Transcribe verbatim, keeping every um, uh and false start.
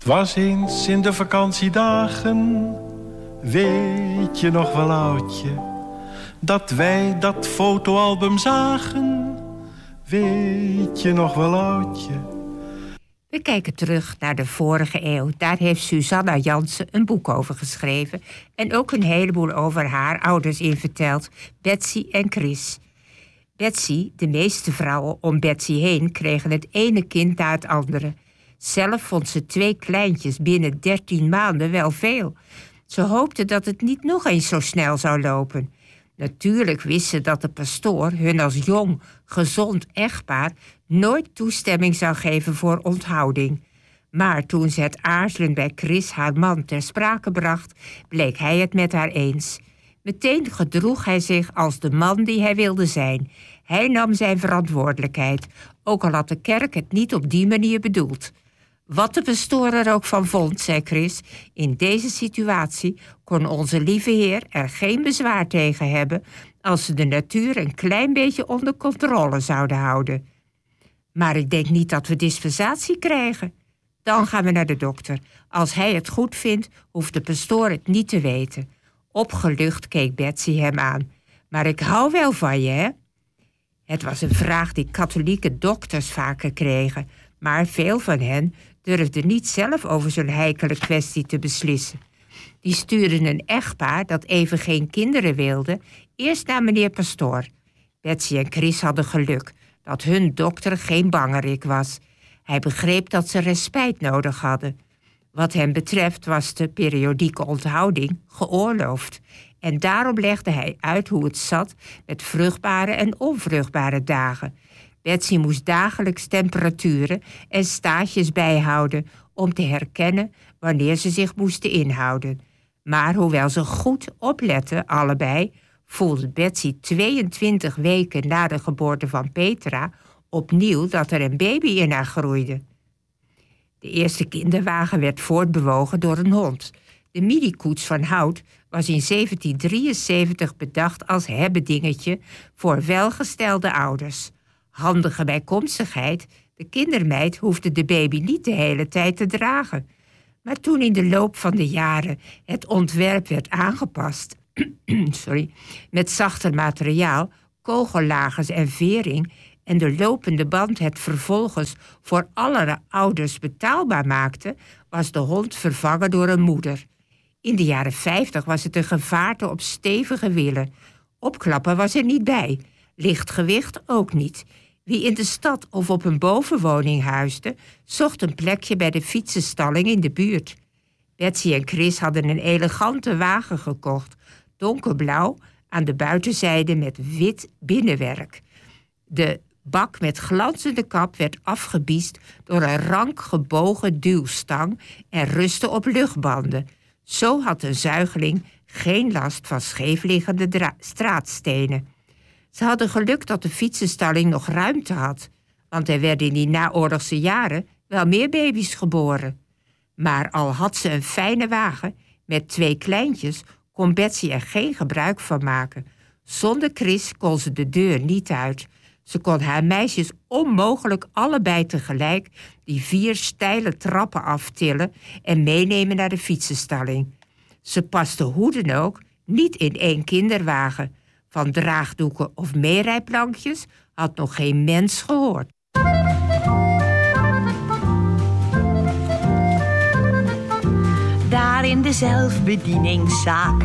Was eens in de vakantiedagen, weet je nog wel oudje, dat wij dat fotoalbum zagen, weet je nog wel oudje. We kijken terug naar de vorige eeuw. Daar heeft Susanna Jansen een boek over geschreven en ook een heleboel over haar ouders in verteld, Betsy en Chris. Betsy, de meeste vrouwen om Betsy heen, kregen het ene kind na het andere. Zelf vond ze twee kleintjes binnen dertien maanden wel veel. Ze hoopte dat het niet nog eens zo snel zou lopen. Natuurlijk wist ze dat de pastoor hun als jong, gezond echtpaar nooit toestemming zou geven voor onthouding. Maar toen ze het aarzelen bij Chris, haar man, ter sprake bracht, bleek hij het met haar eens. Meteen gedroeg hij zich als de man die hij wilde zijn. Hij nam zijn verantwoordelijkheid, ook al had de kerk het niet op die manier bedoeld. Wat de pastoor er ook van vond, zei Chris, in deze situatie kon onze lieve Heer er geen bezwaar tegen hebben als ze de natuur een klein beetje onder controle zouden houden. Maar ik denk niet dat we dispensatie krijgen. Dan gaan we naar de dokter. Als hij het goed vindt, hoeft de pastoor het niet te weten. Opgelucht keek Betsy hem aan. Maar ik hou wel van je, hè? Het was een vraag die katholieke dokters vaker kregen, maar veel van hen durfden niet zelf over zo'n heikele kwestie te beslissen. Die stuurden een echtpaar dat even geen kinderen wilde eerst naar meneer pastoor. Betsy en Chris hadden geluk dat hun dokter geen bangerik was. Hij begreep dat ze respijt nodig hadden. Wat hem betreft was de periodieke onthouding geoorloofd. En daarom legde hij uit hoe het zat met vruchtbare en onvruchtbare dagen. Betsy moest dagelijks temperaturen en staartjes bijhouden om te herkennen wanneer ze zich moesten inhouden. Maar hoewel ze goed opletten, allebei, voelde Betsy tweeëntwintig weken na de geboorte van Petra opnieuw dat er een baby in haar groeide. De eerste kinderwagen werd voortbewogen door een hond. De midi-koets van hout was in zeventien drieënzeventig bedacht als hebbedingetje voor welgestelde ouders. Handige bijkomstigheid, de kindermeid hoefde de baby niet de hele tijd te dragen. Maar toen in de loop van de jaren het ontwerp werd aangepast, sorry, met zachter materiaal, kogellagers en vering, en de lopende band het vervolgens voor alle ouders betaalbaar maakte, was de hond vervangen door een moeder. In de jaren vijftig was het een gevaarte op stevige wielen. Opklappen was er niet bij, licht gewicht ook niet. Wie in de stad of op een bovenwoning huisde, zocht een plekje bij de fietsenstalling in de buurt. Betsy en Chris hadden een elegante wagen gekocht, donkerblauw, aan de buitenzijde met wit binnenwerk. De bak met glanzende kap werd afgebiest door een rank gebogen duwstang en rustte op luchtbanden. Zo had een zuigeling geen last van scheefliggende dra- straatstenen. Ze hadden geluk dat de fietsenstalling nog ruimte had, want er werden in die naoorlogse jaren wel meer baby's geboren. Maar al had ze een fijne wagen met twee kleintjes, kon Betsy er geen gebruik van maken. Zonder Chris kon ze de deur niet uit. Ze kon haar meisjes onmogelijk allebei tegelijk die vier steile trappen aftillen en meenemen naar de fietsenstalling. Ze paste hoe dan ook niet in één kinderwagen. Van draagdoeken of meerijplankjes had nog geen mens gehoord. Daar in de zelfbedieningszaak